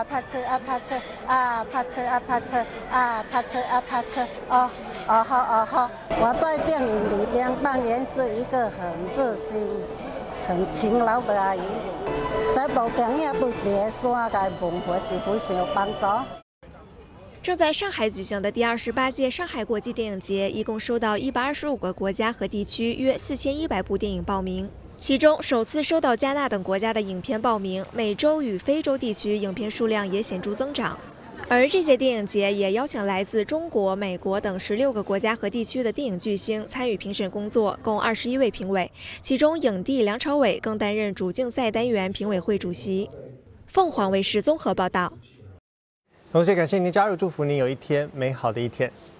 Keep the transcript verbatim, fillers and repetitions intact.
拍车啊拍车啊拍车啊拍车啊拍车啊拍车哦哦好哦好，我在电影里面扮演是一个很热心、很勤劳的阿姨，这部电影对第山的文化是非常有帮助。 正在上海举行的第二十八届上海国际电影节，一共收到一百二十五个国家和地区约四千一百部电影报名，其中首次收到加纳等国家的影片报名，美洲与非洲地区影片数量也显著增长。而这届电影节也邀请来自中国、美国等十六个国家和地区的电影巨星参与评审工作，共二十一位评委，其中影帝梁朝伟更担任主竞赛单元评委会主席。凤凰卫视综合报道。 同时感谢您加入，祝福您有一天美好的一天。